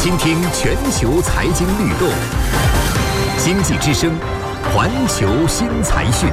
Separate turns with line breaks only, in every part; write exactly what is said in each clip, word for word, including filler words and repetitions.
倾听全球财经律动，经济之声，环球新财讯。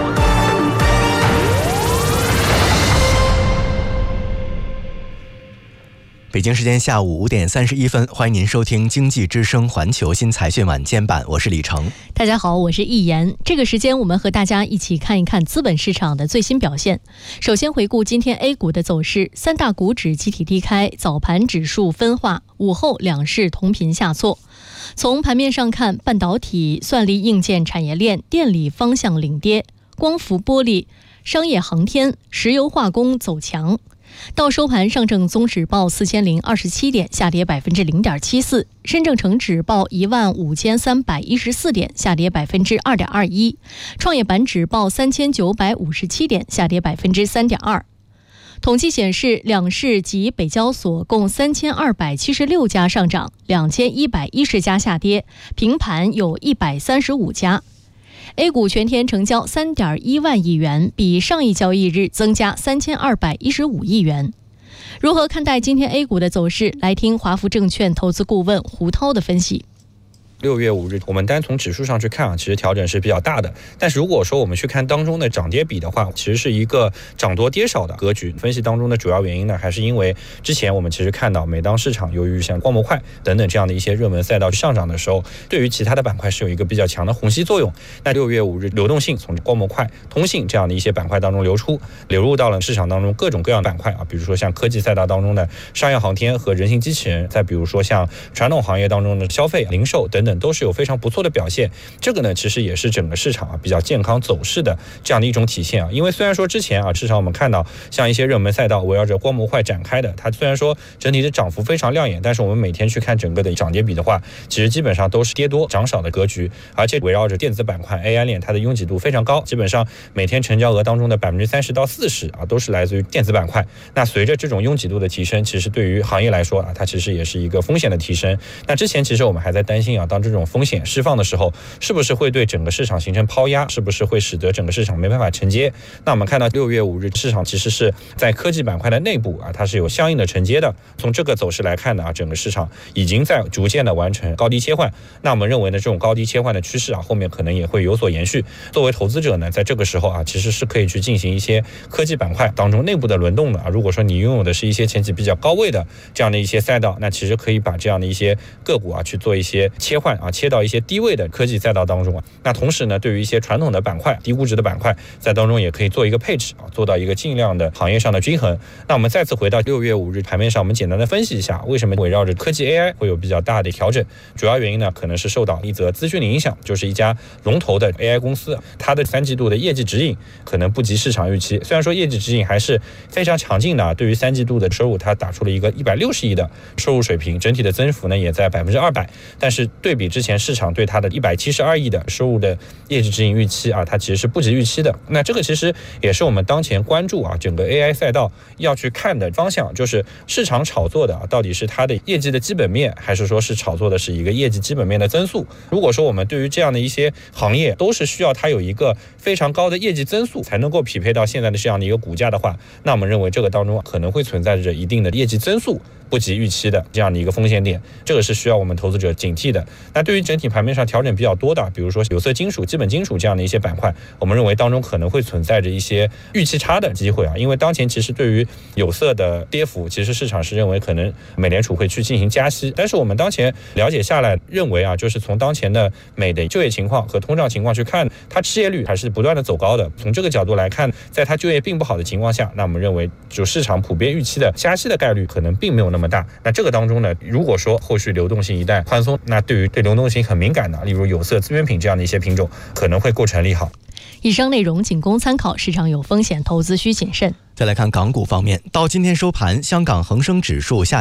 北京时间下午五点三十一分，欢迎您收听经济之声环球新财讯晚间版，我是李成。
大家好，我是易言。这个时间我们和大家一起看一看资本市场的最新表现。首先回顾今天 A 股的走势，三大股指集体低开，早盘指数分化，午后两市同频下挫。从盘面上看，半导体、算力硬件产业链、电力方向领跌，光伏玻璃、商业航天、石油化工走强。到收盘，上证综指报四千零二十七点，下跌百分之零点七四；深证成指报一万五千三百一十四点，下跌百分之二点二一；创业板指报三千九百五十七点，下跌百分之三点二。统计显示，两市及北交所共三千二百七十六家上涨，两千一百一十家下跌，平盘有一百三十五家。A 股全天成交 三点一万亿元，比上一交易日增加三千二百一十五亿元。如何看待今天 A 股的走势？来听华福证券投资顾问胡涛的分析。
六月五日，我们单从指数上去看啊，其实调整是比较大的。但是如果说我们去看当中的涨跌比的话，其实是一个涨多跌少的格局。分析当中的主要原因呢，还是因为之前我们其实看到，每当市场由于像光模块等等这样的一些热门赛道上涨的时候，对于其他的板块是有一个比较强的虹吸作用。那六月五日，流动性从光模块、通信这样的一些板块当中流出，流入到了市场当中各种各样的板块啊，比如说像科技赛道当中的商业航天和人形机器人，再比如说像传统行业当中的消费、零售等等。都是有非常不错的表现，这个呢其实也是整个市场啊比较健康走势的这样的一种体现啊。因为虽然说之前啊市场我们看到像一些热门赛道围绕着光模块展开的，它虽然说整体的涨幅非常亮眼，但是我们每天去看整个的涨跌比的话，其实基本上都是跌多涨少的格局，而且围绕着电子板块 A I 链它的拥挤度非常高，基本上每天成交额当中的百分之三十到四十啊都是来自于电子板块。那随着这种拥挤度的提升，其实对于行业来说啊，它其实也是一个风险的提升。那之前其实我们还在担心啊，当这种风险释放的时候，是不是会对整个市场形成抛压，是不是会使得整个市场没办法承接。那我们看到六月五日市场其实是在科技板块的内部啊，它是有相应的承接的。从这个走势来看呢啊，整个市场已经在逐渐的完成高低切换。那我们认为呢，这种高低切换的趋势啊，后面可能也会有所延续。作为投资者呢，在这个时候啊，其实是可以去进行一些科技板块当中内部的轮动的啊。如果说你拥有的是一些前期比较高位的这样的一些赛道，那其实可以把这样的一些个股啊去做一些切换啊，切到一些低位的科技赛道当中啊。那同时呢，对于一些传统的板块、低估值的板块，在当中也可以做一个配置啊，做到一个尽量的行业上的均衡。那我们再次回到六月五日盘面上，我们简单的分析一下，为什么围绕着科技 A I 会有比较大的调整？主要原因呢，可能是受到一则资讯的影响，就是一家龙头的 A I 公司，它的三季度的业绩指引可能不及市场预期。虽然说业绩指引还是非常强劲的，对于三季度的收入，它打出了一个一百六十亿的收入水平，整体的增幅呢也在百分之二百。但是对比之前市场对它的一百七十二亿的收入的业绩指引预期啊，它其实是不及预期的。那这个其实也是我们当前关注啊整个 A I 赛道要去看的方向，就是市场炒作的啊，到底是它的业绩的基本面，还是说是炒作的是一个业绩基本面的增速。如果说我们对于这样的一些行业都是需要它有一个非常高的业绩增速才能够匹配到现在的这样的一个股价的话，那我们认为这个当中可能会存在着一定的业绩增速不及预期的这样的一个风险点，这个是需要我们投资者警惕的。那对于整体盘面上调整比较多的，比如说有色金属、基本金属这样的一些板块，我们认为当中可能会存在着一些预期差的机会啊。因为当前其实对于有色的跌幅，其实市场是认为可能美联储会去进行加息，但是我们当前了解下来，认为啊，就是从当前的美的就业情况和通胀情况去看，它失业率还是不断的走高的。从这个角度来看，在它就业并不好的情况下，那我们认为就市场普遍预期的加息的概率可能并没有那么大。那这个当中呢，如果说后续流动性一旦宽松，那对于对流动性很敏感的，例如有色、资源品这样的一些品种，可能会构成利好。
以上内容仅供参考，市场有风险，投资需谨慎。
再来看港股方面，到今天收盘，香港恒生指数下